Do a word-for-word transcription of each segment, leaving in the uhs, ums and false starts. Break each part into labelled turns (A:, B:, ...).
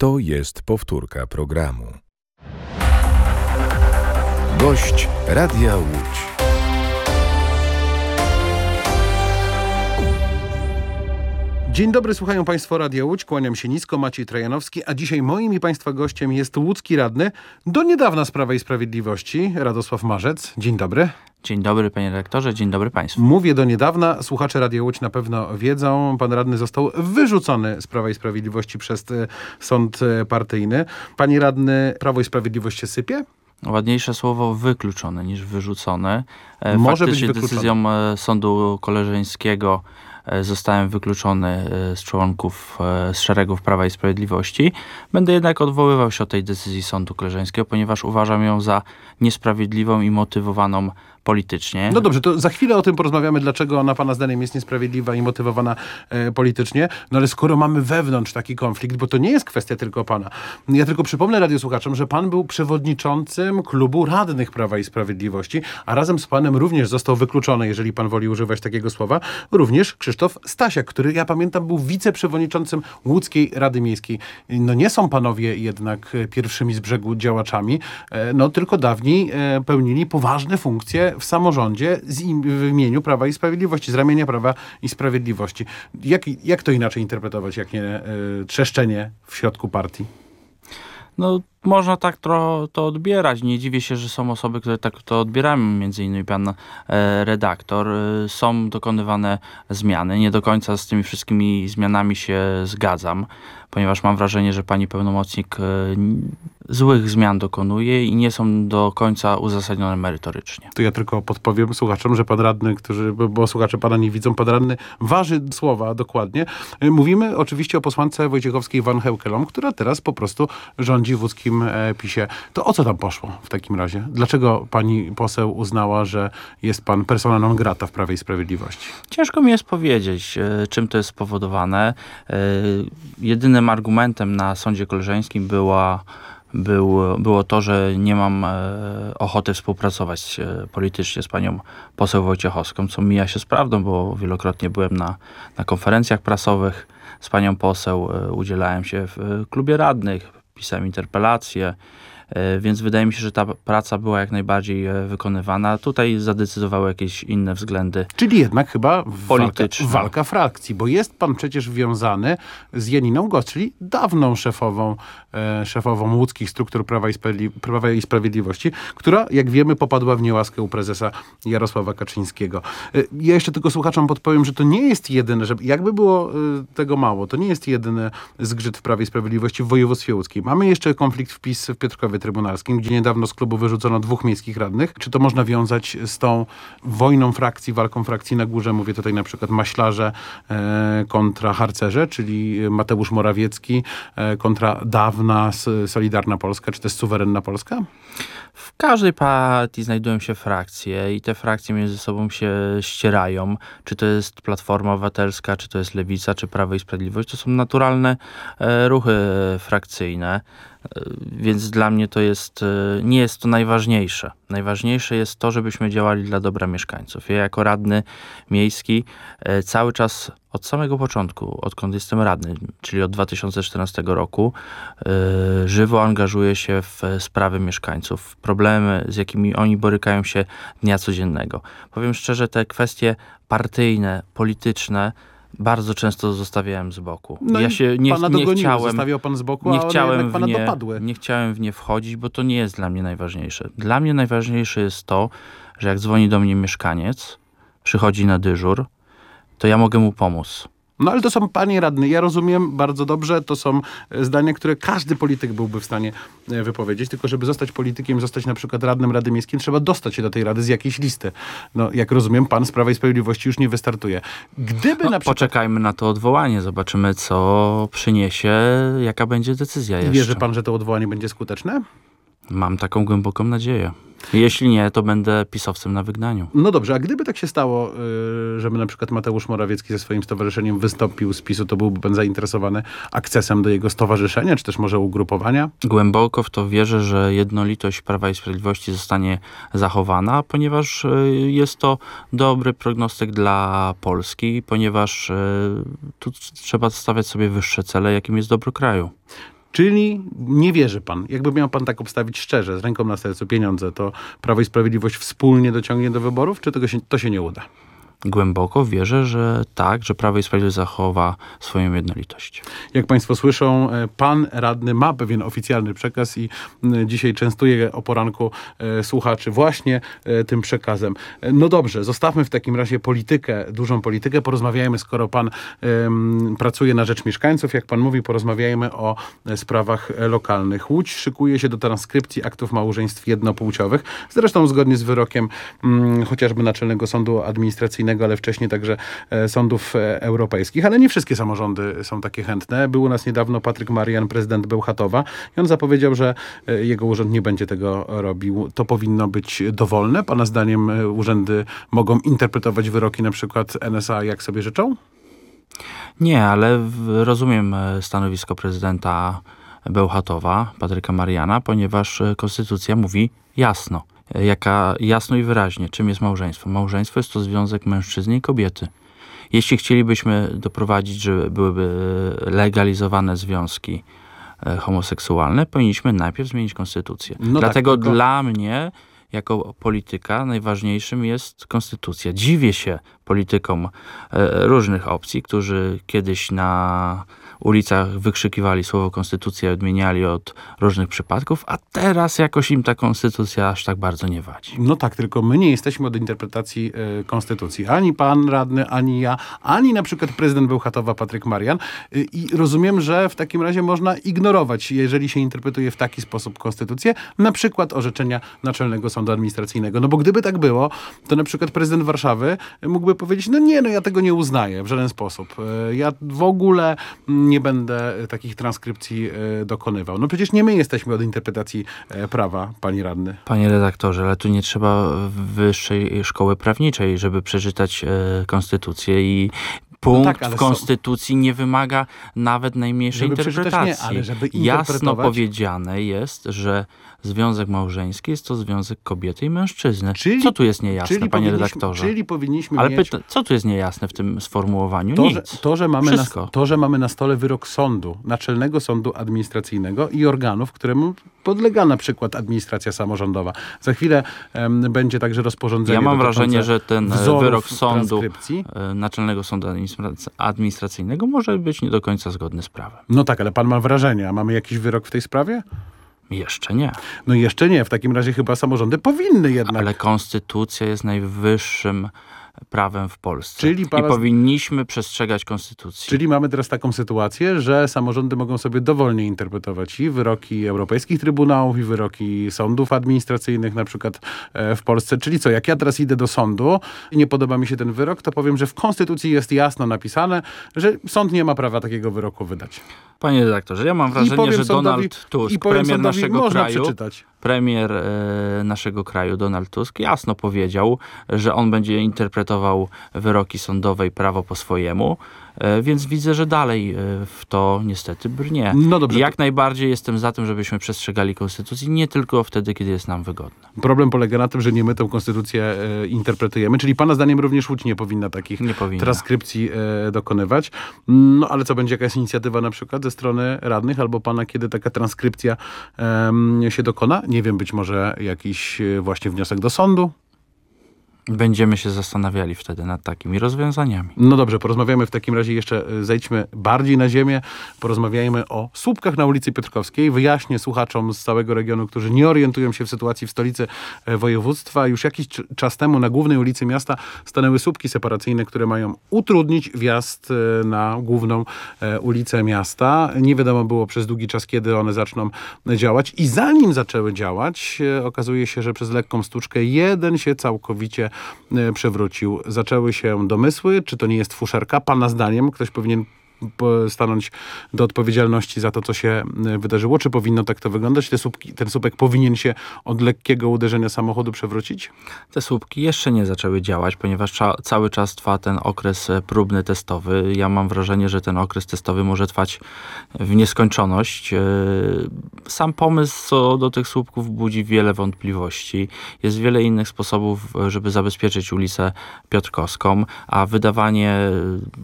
A: To jest powtórka programu. Gość Radia Łódź.
B: Dzień dobry, słuchają Państwo Radia Łódź, kłaniam się nisko, Maciej Trajanowski, a dzisiaj moim i Państwa gościem jest łódzki radny, do niedawna z Prawa i Sprawiedliwości, Radosław Marzec. Dzień dobry.
C: Dzień dobry, panie redaktorze, dzień dobry państwu.
B: Mówię do niedawna, słuchacze Radia Łódź na pewno wiedzą, pan radny został wyrzucony z Prawa i Sprawiedliwości przez sąd partyjny. Panie radny, Prawo i Sprawiedliwość się sypie?
C: Ładniejsze słowo wykluczone niż wyrzucone.
B: Może
C: Faktycznie
B: być wykluczone.
C: Decyzją sądu koleżeńskiego zostałem wykluczony z członków, z szeregów Prawa i Sprawiedliwości. Będę jednak odwoływał się od tej decyzji sądu koleżeńskiego, ponieważ uważam ją za niesprawiedliwą i motywowaną politycznie.
B: No dobrze, to za chwilę o tym porozmawiamy, dlaczego ona pana zdaniem jest niesprawiedliwa i motywowana e, politycznie. No ale skoro mamy wewnątrz taki konflikt, bo to nie jest kwestia tylko pana. Ja tylko przypomnę radiosłuchaczom, że pan był przewodniczącym klubu radnych Prawa i Sprawiedliwości, a razem z panem również został wykluczony, jeżeli pan woli używać takiego słowa, również Krzysztof Stasiak, który, ja pamiętam, był wiceprzewodniczącym Łódzkiej Rady Miejskiej. No nie są panowie jednak pierwszymi z brzegu działaczami, e, no tylko dawniej e, pełnili poważne funkcje w samorządzie z im, w imieniu Prawa i Sprawiedliwości, z ramienia Prawa i Sprawiedliwości. Jak, jak to inaczej interpretować, jak nie y, trzeszczenie w środku partii?
C: No, można tak to, to odbierać. Nie dziwię się, że są osoby, które tak to odbierają, między innymi pan e, redaktor. E, są dokonywane zmiany. Nie do końca z tymi wszystkimi zmianami się zgadzam, ponieważ mam wrażenie, że pani pełnomocnik e, złych zmian dokonuje i nie są do końca uzasadnione merytorycznie.
B: To ja tylko podpowiem słuchaczom, że pan radny, którzy, bo, bo słuchacze pana nie widzą, pan radny waży słowa dokładnie. E, mówimy oczywiście o posłance Wojciechowskiej Van Heukelom, która teraz po prostu rządzi w łódzkim PiSie. To o co tam poszło w takim razie? Dlaczego pani poseł uznała, że jest pan persona non grata w Prawie i Sprawiedliwości?
C: Ciężko mi jest powiedzieć, czym to jest spowodowane. Jedynym argumentem na sądzie koleżeńskim była Był, było to, że nie mam e, ochoty współpracować e, politycznie z panią poseł Wojciechowską, co mija się z prawdą, bo wielokrotnie byłem na, na konferencjach prasowych z panią poseł, e, udzielałem się w e, klubie radnych, pisałem interpelacje, e, więc wydaje mi się, że ta praca była jak najbardziej e, wykonywana. Tutaj zadecydowały jakieś inne względy.
B: Czyli jednak chyba
C: polityczne.
B: Walka, walka frakcji, bo jest pan przecież wiązany z Janiną Gos, czyli dawną szefową, e, szefową łódzkich struktur Prawa i, Sprawiedli- Prawa i Sprawiedliwości, która, jak wiemy, popadła w niełaskę u prezesa Jarosława Kaczyńskiego. E, ja jeszcze tylko słuchaczom podpowiem, że to nie jest jedyne, że jakby było e, tego mało, to nie jest jedyny zgrzyt w Prawie i Sprawiedliwości w województwie łódzkim. Mamy jeszcze konflikt w PiS w Piotrkowie Trybunalskim, gdzie niedawno z klubu wyrzucono dwóch miejskich radnych. Czy to można wiązać z tą wojną frakcji, walką frakcji na górze? Mówię tutaj na przykład maślarze e, kontra harcerze, czyli Mateusz Morawiecki e, kontra dawna Solidarna Polska, czy też suwerenna Polska?
C: W każdej partii znajdują się frakcje i te frakcje między sobą się ścierają. Czy to jest Platforma Obywatelska, czy to jest Lewica, czy Prawo i Sprawiedliwość. To są naturalne e, ruchy frakcyjne. Więc dla mnie to jest, nie jest to najważniejsze. Najważniejsze jest to, żebyśmy działali dla dobra mieszkańców. Ja jako radny miejski cały czas od samego początku, odkąd jestem radny, czyli od dwa tysiące czternastego roku, żywo angażuję się w sprawy mieszkańców, w problemy, z jakimi oni borykają się dnia codziennego. Powiem szczerze, te kwestie partyjne, polityczne bardzo często zostawiałem z boku.
B: No
C: ja się nie,
B: pana
C: nie chciałem,
B: zostawiał pan z boku,
C: nie
B: a
C: chciałem
B: jednak pana
C: w nie,
B: dopadły.
C: Nie chciałem w nie wchodzić, bo to nie jest dla mnie najważniejsze. Dla mnie najważniejsze jest to, że jak dzwoni do mnie mieszkaniec, przychodzi na dyżur, to ja mogę mu pomóc.
B: No ale to są, panie radny, ja rozumiem bardzo dobrze, to są zdania, które każdy polityk byłby w stanie wypowiedzieć, tylko żeby zostać politykiem, zostać na przykład radnym Rady Miejskiej, trzeba dostać się do tej rady z jakiejś listy. No jak rozumiem, pan z Prawa i Sprawiedliwości już nie wystartuje. Gdyby
C: no,
B: na przykład...
C: Poczekajmy na to odwołanie, zobaczymy co przyniesie, jaka będzie decyzja jeszcze.
B: Wierzy pan, że to odwołanie będzie skuteczne?
C: Mam taką głęboką nadzieję. Jeśli nie, to będę pisowcem na wygnaniu.
B: No dobrze, a gdyby tak się stało, yy, żeby na przykład Mateusz Morawiecki ze swoim stowarzyszeniem wystąpił z PiSu, to byłby pan zainteresowany akcesem do jego stowarzyszenia, czy też może ugrupowania?
C: Głęboko w to wierzę, że jednolitość Prawa i Sprawiedliwości zostanie zachowana, ponieważ yy, jest to dobry prognostyk dla Polski, ponieważ yy, tu trzeba stawiać sobie wyższe cele, jakim jest dobro kraju.
B: Czyli nie wierzy pan. Jakby miał pan tak obstawić szczerze, z ręką na sercu, pieniądze, to Prawo i Sprawiedliwość wspólnie dociągnie do wyborów, czy tego się, to się nie uda?
C: Głęboko wierzę, że tak, że Prawo i Sprawiedliwość zachowa swoją jednolitość.
B: Jak państwo słyszą, pan radny ma pewien oficjalny przekaz i dzisiaj częstuje o poranku słuchaczy właśnie tym przekazem. No dobrze, zostawmy w takim razie politykę, dużą politykę, porozmawiajmy, skoro pan um, pracuje na rzecz mieszkańców, jak pan mówi, porozmawiajmy o sprawach lokalnych. Łódź szykuje się do transkrypcji aktów małżeństw jednopłciowych, zresztą zgodnie z wyrokiem um, chociażby Naczelnego Sądu Administracyjnego, ale wcześniej także e, sądów e, europejskich, ale nie wszystkie samorządy są takie chętne. Był u nas niedawno Patryk Marian, prezydent Bełchatowa i on zapowiedział, że e, jego urząd nie będzie tego robił. To powinno być dowolne? Pana zdaniem e, urzędy mogą interpretować wyroki na przykład N S A jak sobie życzą?
C: Nie, ale w, rozumiem stanowisko prezydenta Bełchatowa, Patryka Mariana, ponieważ konstytucja mówi jasno. Jaka jasno i wyraźnie, czym jest małżeństwo. Małżeństwo jest to związek mężczyzny i kobiety. Jeśli chcielibyśmy doprowadzić, żeby byłyby legalizowane związki homoseksualne, powinniśmy najpierw zmienić konstytucję.
B: No
C: Dlatego
B: tak, tylko...
C: dla mnie, jako polityka, najważniejszym jest konstytucja. Dziwię się politykom różnych opcji, którzy kiedyś na ulicach wykrzykiwali słowo konstytucja i odmieniali od różnych przypadków, a teraz jakoś im ta konstytucja aż tak bardzo nie wadzi.
B: No tak, tylko my nie jesteśmy od interpretacji y, konstytucji. Ani pan radny, ani ja, ani na przykład prezydent Bełchatowa Patryk Marian. Y, I rozumiem, że w takim razie można ignorować, jeżeli się interpretuje w taki sposób konstytucję, na przykład orzeczenia Naczelnego Sądu Administracyjnego. No bo gdyby tak było, to na przykład prezydent Warszawy mógłby powiedzieć, no nie, no ja tego nie uznaję w żaden sposób. Y, ja w ogóle nie będę takich transkrypcji y, dokonywał. No przecież nie my jesteśmy od interpretacji y, prawa, pani radny.
C: Panie redaktorze, ale tu nie trzeba wyższej szkoły prawniczej, żeby przeczytać e, konstytucję i punkt
B: no tak,
C: w
B: są...
C: konstytucji nie wymaga nawet najmniejszej
B: żeby
C: interpretacji.
B: Nie, ale żeby
C: Jasno powiedziane jest, że związek małżeński jest to związek kobiety i mężczyzny. Czyli, co tu jest niejasne,
B: czyli
C: panie redaktorze?
B: Czyli powinniśmy
C: ale
B: mieć...
C: pyta, co tu jest niejasne w tym sformułowaniu?
B: To,
C: Nic.
B: że, to, że mamy na,
C: Wszystko.
B: to, że mamy na stole wyrok sądu, Naczelnego Sądu Administracyjnego i organów, któremu podlega na przykład administracja samorządowa. Za chwilę um, będzie także rozporządzenie.
C: Ja mam wrażenie, że ten wyrok sądu,
B: transkrypcji.
C: Naczelnego Sądu Administracyjnego może być nie do końca zgodny z prawem.
B: No tak, ale pan ma wrażenie, a mamy jakiś wyrok w tej sprawie?
C: Jeszcze nie.
B: No jeszcze nie. W takim razie chyba samorządy powinny jednak.
C: Ale konstytucja jest najwyższym prawem w Polsce.
B: Czyli pana...
C: I powinniśmy przestrzegać konstytucji.
B: Czyli mamy teraz taką sytuację, że samorządy mogą sobie dowolnie interpretować i wyroki europejskich trybunałów, i wyroki sądów administracyjnych na przykład w Polsce. Czyli co, jak ja teraz idę do sądu i nie podoba mi się ten wyrok, to powiem, że w konstytucji jest jasno napisane, że sąd nie ma prawa takiego wyroku wydać.
C: Panie redaktorze, ja mam wrażenie, że
B: sądowi,
C: Donald Tusk, premier
B: sądowi,
C: naszego kraju,
B: przeczytać.
C: premier e, naszego kraju, Donald Tusk, jasno powiedział, że on będzie interpretował wyroki sądowe i prawo po swojemu, e, więc widzę, że dalej e, w to niestety brnie.
B: No dobrze,
C: Jak
B: to...
C: najbardziej jestem za tym, żebyśmy przestrzegali konstytucji, nie tylko wtedy, kiedy jest nam wygodne.
B: Problem polega na tym, że nie my tę konstytucję e, interpretujemy, czyli pana zdaniem również Łódź nie powinna takich
C: nie powinna.
B: transkrypcji e, dokonywać. No ale co, będzie jakaś inicjatywa na przykład ze strony radnych albo pana, kiedy taka transkrypcja e, się dokona? Nie wiem, być może jakiś właśnie wniosek do sądu?
C: Będziemy się zastanawiali wtedy nad takimi rozwiązaniami.
B: No dobrze, porozmawiamy w takim razie jeszcze, zejdźmy bardziej na ziemię, porozmawiajmy o słupkach na ulicy Piotrkowskiej. Wyjaśnię słuchaczom z całego regionu, którzy nie orientują się w sytuacji w stolicy województwa. Już jakiś czas temu na głównej ulicy miasta stanęły słupki separacyjne, które mają utrudnić wjazd na główną ulicę miasta. Nie wiadomo było przez długi czas, kiedy one zaczną działać. I zanim zaczęły działać, okazuje się, że przez lekką sztuczkę jeden się całkowicie przewrócił. Zaczęły się domysły, czy to nie jest fuszerka? Pana zdaniem ktoś powinien stanąć do odpowiedzialności za to, co się wydarzyło? Czy powinno tak to wyglądać? Te słupki, ten słupek powinien się od lekkiego uderzenia samochodu przewrócić?
C: Te słupki jeszcze nie zaczęły działać, ponieważ cza- cały czas trwa ten okres próbny, testowy. Ja mam wrażenie, że ten okres testowy może trwać w nieskończoność. Sam pomysł co do tych słupków budzi wiele wątpliwości. Jest wiele innych sposobów, żeby zabezpieczyć ulicę Piotrkowską, a wydawanie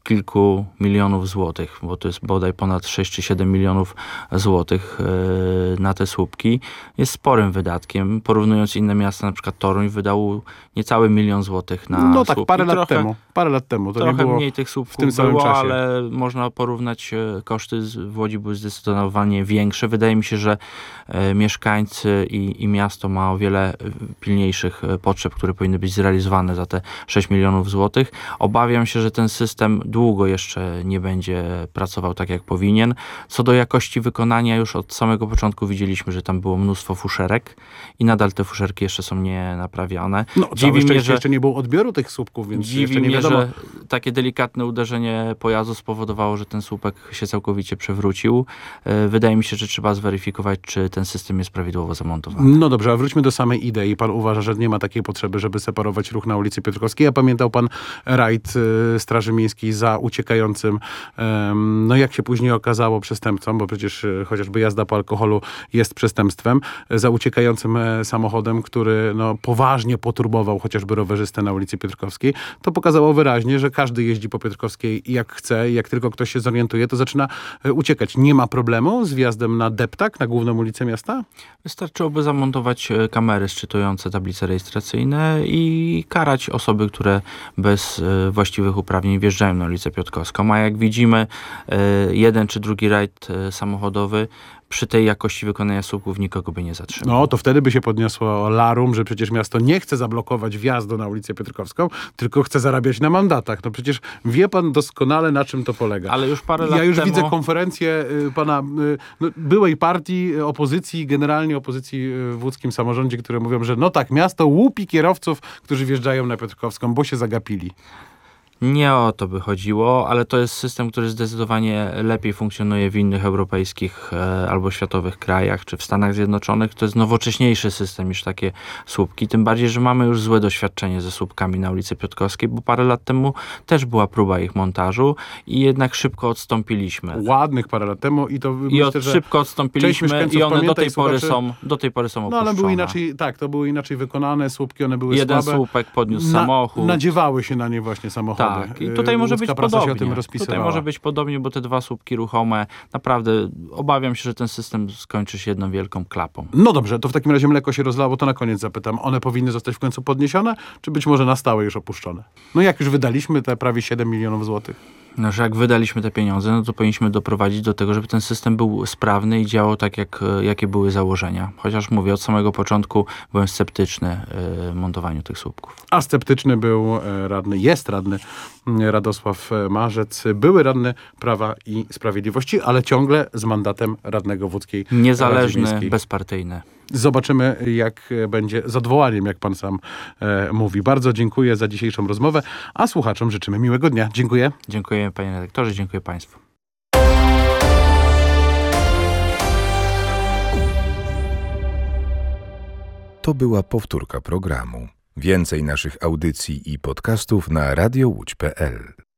C: kilku milionów złotych, bo to jest bodaj ponad sześć czy siedem milionów złotych yy, na te słupki. Jest sporym wydatkiem. Porównując inne miasta, na przykład Toruń wydał niecały milion złotych na
B: No
C: słupki.
B: tak, parę lat
C: trochę,
B: temu. Parę lat temu. To
C: trochę
B: nie było
C: mniej tych słupków
B: w tym samym
C: było,
B: czasie.
C: ale można porównać e, koszty. Z, w Łodzi były zdecydowanie większe. Wydaje mi się, że e, mieszkańcy i, i miasto ma o wiele pilniejszych e, potrzeb, które powinny być zrealizowane za te sześć milionów złotych. Obawiam się, że ten system długo jeszcze nie będzie pracował tak, jak powinien. Co do jakości wykonania, już od samego początku widzieliśmy, że tam było mnóstwo fuszerek i nadal te fuszerki jeszcze są nie naprawiane.
B: No, całe
C: Dziwi mnie,
B: szczęście
C: że
B: jeszcze nie było odbioru tych słupków, więc
C: Dziwi
B: jeszcze nie
C: mnie,
B: wiadomo.
C: że takie delikatne uderzenie pojazdu spowodowało, że ten słupek się całkowicie przewrócił. E, Wydaje mi się, że trzeba zweryfikować, czy ten system jest prawidłowo zamontowany.
B: No dobrze, a wróćmy do samej idei. Pan uważa, że nie ma takiej potrzeby, żeby separować ruch na ulicy Piotrkowskiej. Ja pamiętał pan rajd y, Straży Miejskiej za uciekającym, ym, no jak się później okazało, przestępcą, bo przecież y, chociażby jazda po alkoholu jest przestępstwem, y, za uciekającym y, samochodem, który no, poważnie poturbował chociażby rowerzystę na ulicy Piotrkowskiej. To pokazało wyraźnie, że każdy jeździ po Piotrkowskiej jak chce i jak tylko ktoś się zorientuje, to zaczyna y, uciekać. Nie ma problemu z wjazdem na deptak, na główną ulicę miasta?
C: Wystarczyłoby zamontować e, kamery szczytujące tablice rejestracyjne i karać osoby, które bez e, właściwych uprawnień wjeżdżają na ulicę Piotrkowską. A jak widzimy, e, jeden czy drugi rajd e, samochodowy przy tej jakości wykonania słupków nikogo by nie zatrzymał.
B: No, to wtedy by się podniosło larum, że przecież miasto nie chce zablokować wjazdu na ulicę Piotrkowską, tylko chce zarabiać na mandatach. No przecież wie pan doskonale, na czym to polega.
C: Ale już parę lat
B: Ja już
C: temu...
B: widzę konferencję y, pana y, no, byłej partii, y, opozycji, generalnie opozycji y, w łódzkim samorządzie, które mówią, że no tak, miasto łupi kierowców, którzy wjeżdżają na Piotrkowską, bo się zagapili.
C: Nie o to by chodziło, ale to jest system, który zdecydowanie lepiej funkcjonuje w innych europejskich e, albo światowych krajach, czy w Stanach Zjednoczonych. To jest nowocześniejszy system niż takie słupki. Tym bardziej, że mamy już złe doświadczenie ze słupkami na ulicy Piotrkowskiej, bo parę lat temu też była próba ich montażu i jednak szybko odstąpiliśmy.
B: Ładnych parę lat temu i to
C: I
B: myślę,
C: od,
B: że
C: szybko
B: część
C: odstąpiliśmy
B: mieszkańców
C: i one do
B: pamięta i
C: tej, pory
B: słuchaczy-
C: są, do tej pory są
B: no
C: opuszczone.
B: ale były inaczej, tak, to były inaczej wykonane, słupki, one były
C: Jeden
B: słabe.
C: słupek podniósł
B: Na-
C: samochód.
B: Nadziewały się na nie właśnie samochody.
C: Tak, i tutaj może
B: Łódzka
C: być
B: prasa się o tym
C: podobnie.
B: rozpisywała.
C: Tutaj może być podobnie, bo te dwa słupki ruchome, naprawdę obawiam się, że ten system skończy się jedną wielką klapą.
B: No dobrze, to w takim razie mleko się rozlało, to na koniec zapytam. One powinny zostać w końcu podniesione, czy być może na stałe już opuszczone? No jak już wydaliśmy te prawie siedem milionów złotych.
C: No, że jak wydaliśmy te pieniądze, no to powinniśmy doprowadzić do tego, żeby ten system był sprawny i działał tak, jak, jakie były założenia. Chociaż mówię, od samego początku byłem sceptyczny w montowaniu tych słupków.
B: A sceptyczny był e, radny, jest radny m, Radosław e, Marzec, były radny Prawa i Sprawiedliwości, ale ciągle z mandatem radnego w łódzkiej Radzie
C: Niezależny,
B: Miejskiej.
C: bezpartyjny.
B: Zobaczymy, jak będzie z odwołaniem, jak pan sam e, mówi. Bardzo dziękuję za dzisiejszą rozmowę, a słuchaczom życzymy miłego dnia. Dziękuję.
C: Dziękuję panie redaktorze, dziękuję państwu.
A: To była powtórka programu. Więcej naszych audycji i podcastów na radio łódź kropka pe el.